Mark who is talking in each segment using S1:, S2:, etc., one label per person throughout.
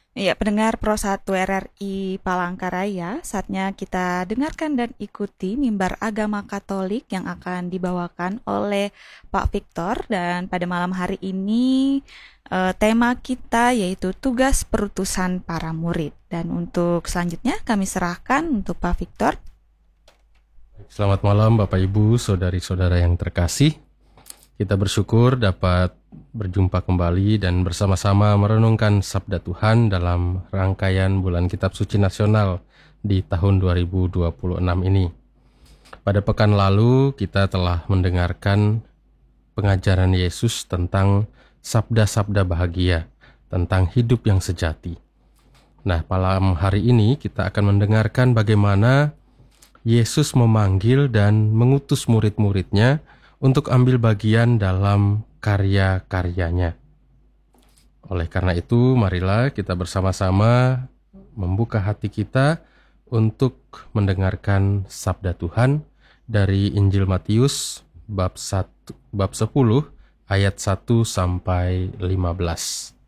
S1: Ya, pendengar Pro 1 RRI Palangkaraya, saatnya kita dengarkan dan ikuti mimbar agama Katolik yang akan dibawakan oleh Pak Victor. Dan pada malam hari ini tema kita yaitu tugas perutusan para murid. Dan untuk selanjutnya kami serahkan untuk Pak Victor.
S2: Selamat malam Bapak Ibu, saudari-saudara yang terkasih. Kita bersyukur dapat berjumpa kembali dan bersama-sama merenungkan Sabda Tuhan dalam rangkaian Bulan Kitab Suci Nasional di tahun 2026 ini. Pada pekan lalu kita telah mendengarkan pengajaran Yesus tentang sabda-sabda bahagia, tentang hidup yang sejati. Nah, malam hari ini kita akan mendengarkan bagaimana Yesus memanggil dan mengutus murid-muridnya untuk ambil bagian dalam karya-karyanya. Oleh karena itu, marilah kita bersama-sama membuka hati kita untuk mendengarkan sabda Tuhan dari Injil Matius bab 10 ayat 1 sampai 15.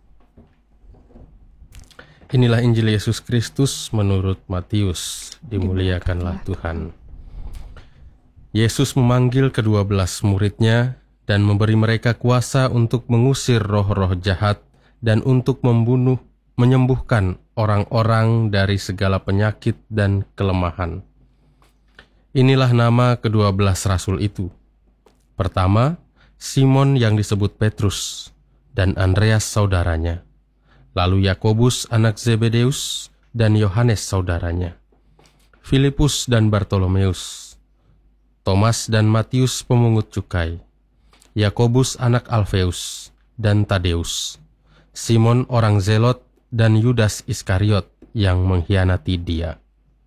S2: Inilah Injil Yesus Kristus menurut Matius. Dimuliakanlah Tuhan. Yesus memanggil ke-12 muridnya dan memberi mereka kuasa untuk mengusir roh-roh jahat dan untuk menyembuhkan orang-orang dari segala penyakit dan kelemahan. Inilah nama ke-12 rasul itu. Pertama, Simon yang disebut Petrus dan Andreas saudaranya. Lalu Yakobus anak Zebedeus dan Yohanes saudaranya. Filipus dan Bartolomeus. Thomas dan Matius pemungut cukai, Yakobus anak Alfeus dan Tadeus, Simon orang Zelot dan Yudas Iskariot yang mengkhianati Dia.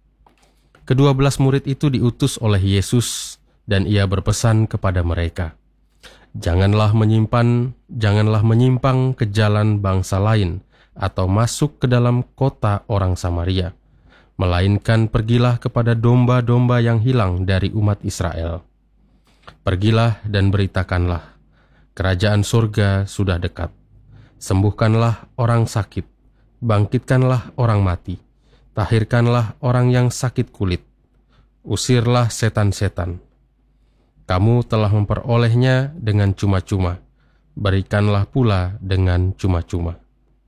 S2: Ke-12 murid itu diutus oleh Yesus dan Ia berpesan kepada mereka, janganlah menyimpang ke jalan bangsa lain atau masuk ke dalam kota orang Samaria, melainkan pergilah kepada domba-domba yang hilang dari umat Israel. Pergilah dan beritakanlah, kerajaan surga sudah dekat. Sembuhkanlah orang sakit, bangkitkanlah orang mati, tahirkanlah orang yang sakit kulit, usirlah setan-setan. Kamu telah memperolehnya dengan cuma-cuma, berikanlah pula dengan cuma-cuma.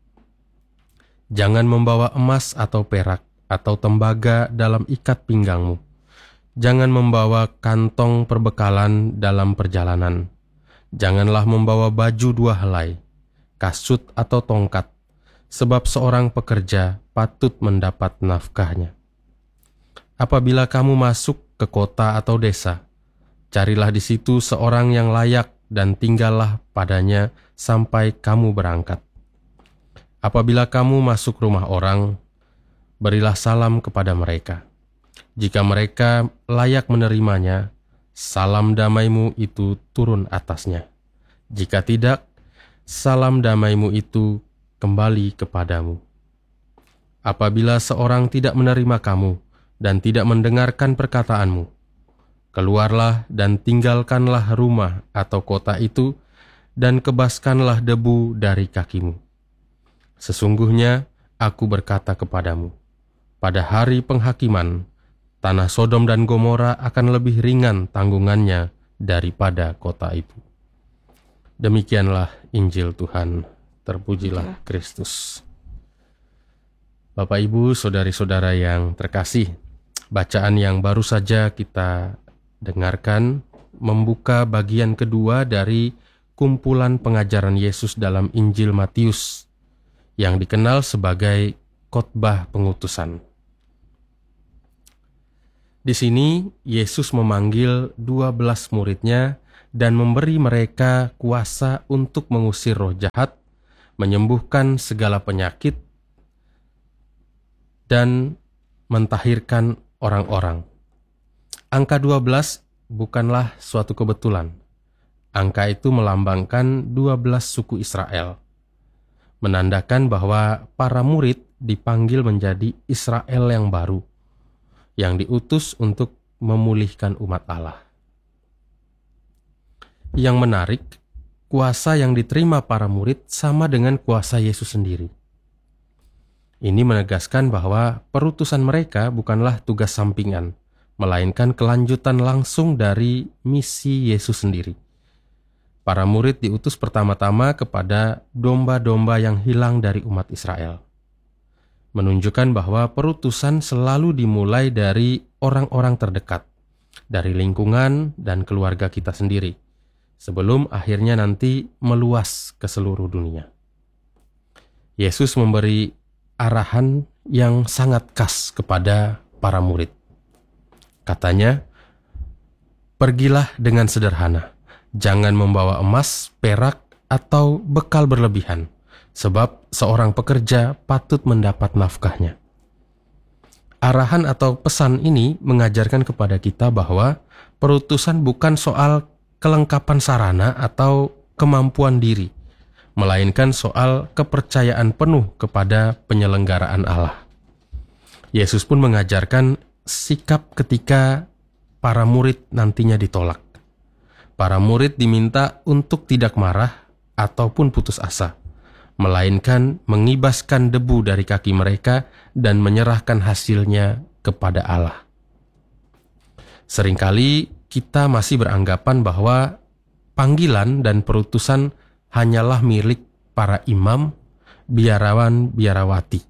S2: Jangan membawa emas atau perak, atau tembaga dalam ikat pinggangmu. Jangan membawa kantong perbekalan dalam perjalanan. Janganlah membawa baju 2 helai, kasut atau tongkat, sebab seorang pekerja patut mendapat nafkahnya. Apabila kamu masuk ke kota atau desa, carilah di situ seorang yang layak dan tinggallah padanya sampai kamu berangkat. Apabila kamu masuk rumah orang, berilah salam kepada mereka. Jika mereka layak menerimanya, salam damaimu itu turun atasnya. Jika tidak, salam damaimu itu kembali kepadamu. Apabila seorang tidak menerima kamu dan tidak mendengarkan perkataanmu, keluarlah dan tinggalkanlah rumah atau kota itu dan kebaskanlah debu dari kakimu. Sesungguhnya aku berkata kepadamu, pada hari penghakiman, tanah Sodom dan Gomora akan lebih ringan tanggungannya daripada kota itu. Demikianlah Injil Tuhan. Terpujilah Kristus. Bapak, Ibu, saudari-saudara yang terkasih, bacaan yang baru saja kita dengarkan membuka bagian kedua dari kumpulan pengajaran Yesus dalam Injil Matius yang dikenal sebagai khotbah pengutusan. Di sini, Yesus memanggil 12 muridnya dan memberi mereka kuasa untuk mengusir roh jahat, menyembuhkan segala penyakit, dan mentahirkan orang-orang. Angka 12 bukanlah suatu kebetulan. Angka itu melambangkan 12 suku Israel, menandakan bahwa para murid dipanggil menjadi Israel yang baru, yang diutus untuk memulihkan umat Allah. Yang menarik, kuasa yang diterima para murid sama dengan kuasa Yesus sendiri. Ini menegaskan bahwa perutusan mereka bukanlah tugas sampingan, melainkan kelanjutan langsung dari misi Yesus sendiri. Para murid diutus pertama-tama kepada domba-domba yang hilang dari umat Israel, menunjukkan bahwa perutusan selalu dimulai dari orang-orang terdekat, dari lingkungan dan keluarga kita sendiri, sebelum akhirnya nanti meluas ke seluruh dunia. Yesus memberi arahan yang sangat khas kepada para murid. Katanya, "Pergilah dengan sederhana, jangan membawa emas, perak, atau bekal berlebihan, sebab seorang pekerja patut mendapat nafkahnya." Arahan atau pesan ini mengajarkan kepada kita bahwa perutusan bukan soal kelengkapan sarana atau kemampuan diri, melainkan soal kepercayaan penuh kepada penyelenggaraan Allah. Yesus pun mengajarkan sikap ketika para murid nantinya ditolak. Para murid diminta untuk tidak marah ataupun putus asa, melainkan mengibaskan debu dari kaki mereka dan menyerahkan hasilnya kepada Allah. Seringkali kita masih beranggapan bahwa panggilan dan perutusan hanyalah milik para imam, biarawan, biarawati.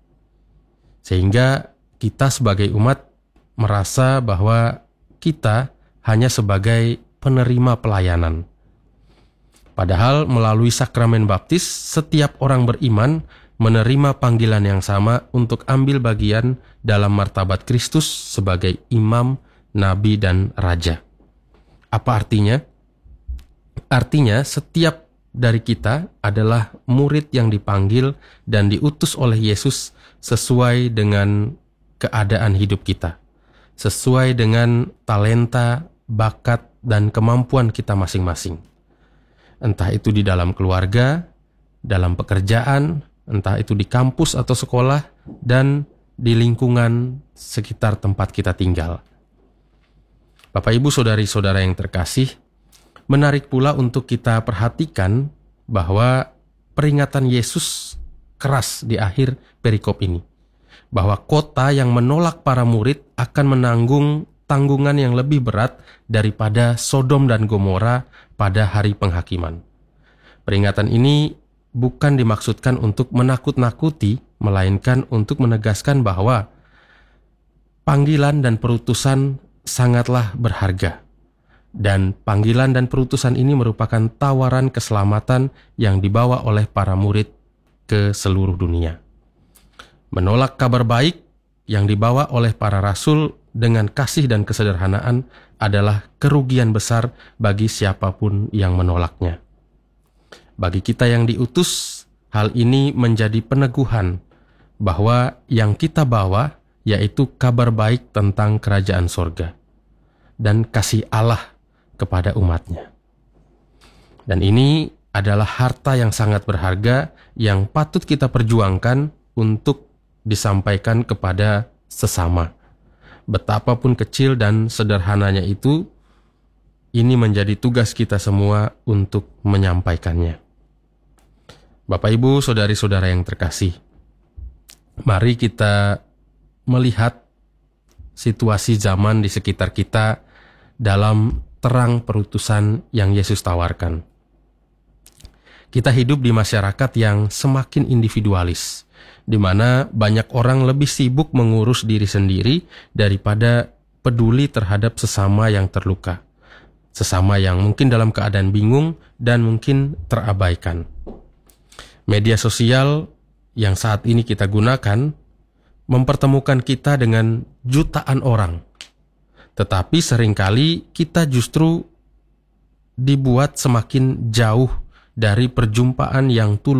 S2: Sehingga kita sebagai umat merasa bahwa kita hanya sebagai penerima pelayanan. Padahal melalui sakramen baptis, setiap orang beriman menerima panggilan yang sama untuk ambil bagian dalam martabat Kristus sebagai imam, nabi, dan raja. Apa artinya? Artinya setiap dari kita adalah murid yang dipanggil dan diutus oleh Yesus sesuai dengan keadaan hidup kita, sesuai dengan talenta, bakat, dan kemampuan kita masing-masing. Entah itu di dalam keluarga, dalam pekerjaan, entah itu di kampus atau sekolah, dan di lingkungan sekitar tempat kita tinggal. Bapak, Ibu, saudari-saudara yang terkasih, menarik pula untuk kita perhatikan bahwa peringatan Yesus keras di akhir perikop ini, bahwa kota yang menolak para murid akan menanggung tanggungan yang lebih berat daripada Sodom dan Gomora pada hari penghakiman. Peringatan ini bukan dimaksudkan untuk menakut-nakuti, melainkan untuk menegaskan bahwa panggilan dan perutusan sangatlah berharga. Dan panggilan dan perutusan ini merupakan tawaran keselamatan yang dibawa oleh para murid ke seluruh dunia. Menolak kabar baik yang dibawa oleh para rasul dengan kasih dan kesederhanaan adalah kerugian besar bagi siapapun yang menolaknya. Bagi kita yang diutus, hal ini menjadi peneguhan bahwa yang kita bawa yaitu kabar baik tentang kerajaan sorga dan kasih Allah kepada umatnya. Dan ini adalah harta yang sangat berharga yang patut kita perjuangkan untuk disampaikan kepada sesama. Betapapun kecil dan sederhananya itu, ini menjadi tugas kita semua untuk menyampaikannya. Bapak, Ibu, saudari-saudara yang terkasih, mari kita melihat situasi zaman di sekitar kita dalam terang perutusan yang Yesus tawarkan. Kita hidup di masyarakat yang semakin individualis, di mana banyak orang lebih sibuk mengurus diri sendiri daripada peduli terhadap sesama yang terluka, sesama yang mungkin dalam keadaan bingung dan mungkin terabaikan. Media sosial yang saat ini kita gunakan mempertemukan kita dengan jutaan orang, tetapi seringkali kita justru dibuat semakin jauh dari perjumpaan yang tulus